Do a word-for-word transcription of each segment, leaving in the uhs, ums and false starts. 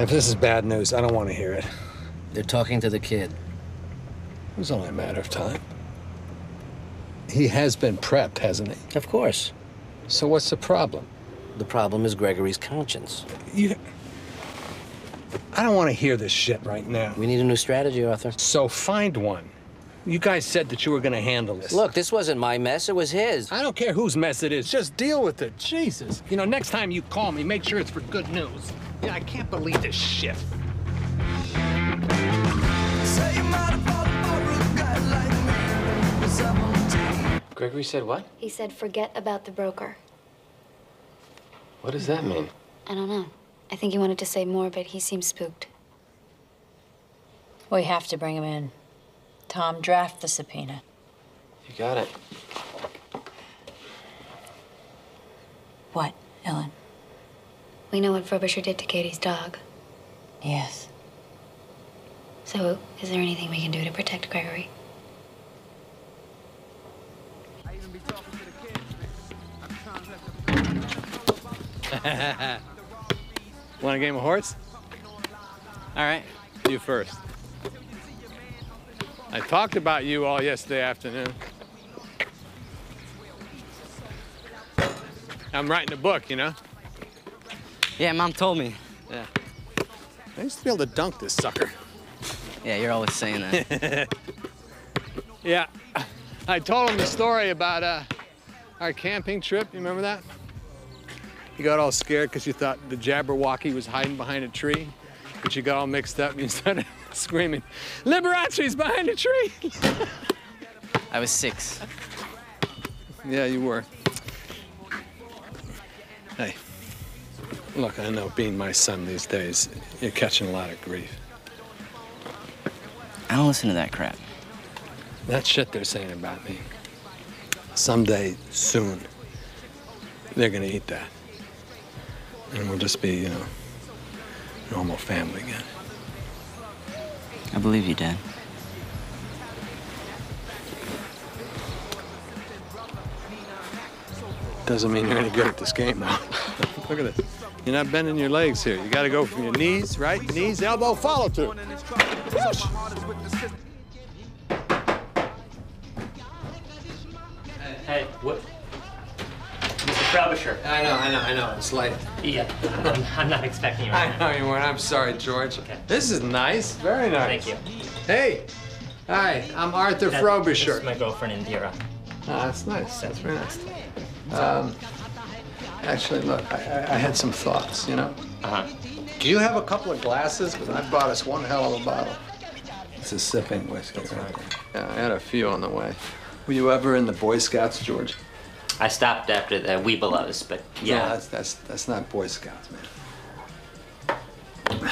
If this is bad news, I don't want to hear it. They're talking to the kid. It was only a matter of time. He has been prepped, hasn't he? Of course. So what's the problem? The problem is Gregory's conscience. You... I don't want to hear this shit right now. We need a new strategy, Arthur. So find one. You guys said that you were going to handle this. Look, this wasn't my mess. It was his. I don't care whose mess it is. Just deal with it. Jesus. You know, next time you call me, make sure it's for good news. Yeah, I can't believe this shit. Gregory said what? He said forget about the broker. What does that mean? I don't know. I think he wanted to say more, but he seems spooked. We have to bring him in. Tom, draft the subpoena. You got it. What, Ellen? We know what Frobisher did to Katie's dog. Yes. So, is there anything we can do to protect Gregory? Want a game of horse? All right. You first. I talked about you all yesterday afternoon. I'm writing a book, you know? Yeah, Mom told me. Yeah. I used to be able to dunk this sucker. Yeah, you're always saying that. Yeah. I told him the story about uh, our camping trip. You remember that? You got all scared because you thought the Jabberwocky was hiding behind a tree, but you got all mixed up and you started screaming, Liberace's behind a tree! I was six. Yeah, you were. Hey, look, I know being my son these days, you're catching a lot of grief. I don't listen to that crap. That shit they're saying about me, someday, soon, they're gonna eat that. And we'll just be, you know, normal family again. I believe you, Dad. Doesn't mean you're any good at this game, though. Look at this. You're not bending your legs here. You gotta go from your knees, right? Knees, elbow, follow through. Whoosh. Hey, what? Mister Frobisher. I know, I know, I know. It's late. Yeah, I'm, I'm not expecting you right I now. know you weren't. I'm sorry, George. Okay. This is nice. Very nice. Thank you. Hey. Hi, I'm Arthur That- Frobisher. This is my girlfriend, Indira. Oh, that's nice. That's very nice. Um, actually, look, I, I, I had some thoughts, you know? Uh-huh. Do you have a couple of glasses? Because I bought us one hell of a bottle. It's a sipping whiskey. Right? Yeah, I had a few on the way. Were you ever in the Boy Scouts, George? I stopped after the Weebelows, but yeah. No, that's, that's, that's not Boy Scouts, man.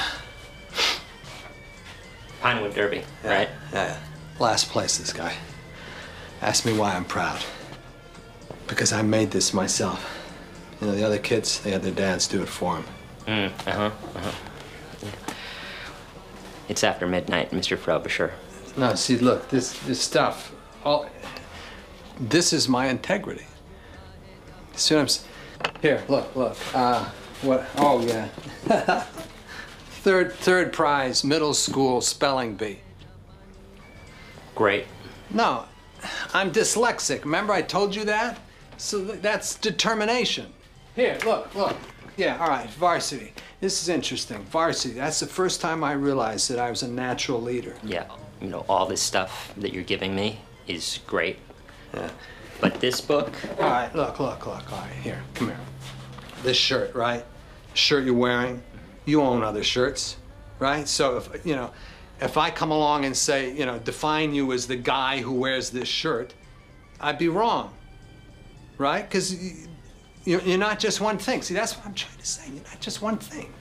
Pinewood Derby, Yeah, right? Yeah, yeah. Last place, this guy. Ask me why I'm proud. Because I made this myself. You know, the other kids, they had their dads do it for them. Mm, uh-huh, uh-huh. Yeah. It's after midnight, Mister Frobisher. No, see, look, this, this stuff, all, this is my integrity. See what I'm s- Here, look, look. Uh, what? Oh, yeah. third, third prize, middle school spelling bee. Great. No, I'm dyslexic. Remember I told you that? So th- that's determination. Here, look, look. Yeah, all right, varsity. This is interesting. Varsity, that's the first time I realized that I was a natural leader. Yeah, you know, all this stuff that you're giving me is great. Yeah. But this book, All right, look, look, look. All right, here, come here. This shirt, right? Shirt you're wearing, you own other shirts, right? So if, you know, if I come along and say, you know, define you as the guy who wears this shirt, I'd be wrong, right? Because you're not just one thing. See, that's what I'm trying to say. You're not just one thing.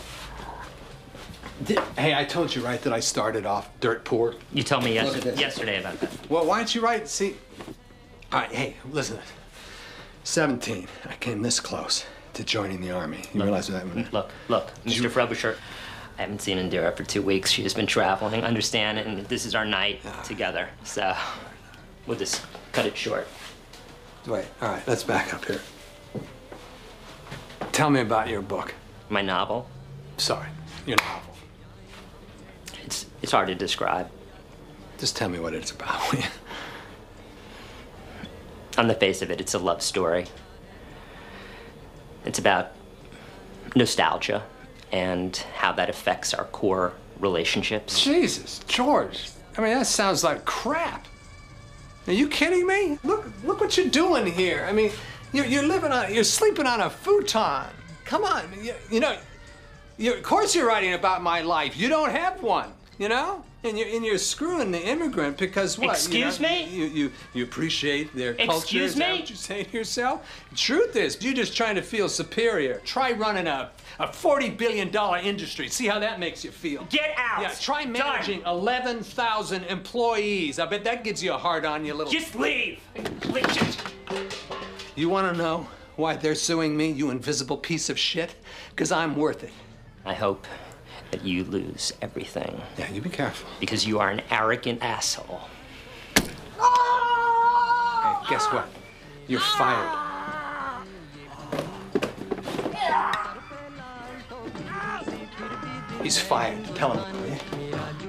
Did, hey, I told you, right, that I started off dirt poor? you told me Look at yes- this. yesterday about that. Well, why don't you write, see, all right, hey, listen. seventeen, I came this close to joining the army. You realize what that meant? Look, look, Mister Frobisher, I haven't seen Indira for two weeks. She's been traveling, understand, and this is our night together. So we'll just cut it short. Wait, all right, let's back up here. Tell me about your book. My novel, sorry, your novel. It's, it's hard to describe. Just tell me what it's about. On the face of it, it's a love story. It's about nostalgia and how that affects our core relationships. Jesus, George. I mean, that sounds like crap. Are you kidding me? Look, look what you're doing here. I mean, you're, you're living on, you're sleeping on a futon. Come on, you, you know, you, of course you're writing about my life. You don't have one, you know? And you're, and you're screwing the immigrant because what? Excuse you know, me? You, you, you appreciate their culture. Excuse Is that me? what you say to yourself? The truth is, you're just trying to feel superior. Try running a, a forty billion dollar industry. See how that makes you feel. Get out! Yeah, try Done. managing eleven thousand employees. I bet that gives you a hard on, you little... Just leave! Leave. Just... You want to know why they're suing me, you invisible piece of shit? Because I'm worth it. I hope that you lose everything. Yeah, you be careful. Because you are an arrogant asshole. Hey, guess what? You're fired. He's fired. Tell him, will you?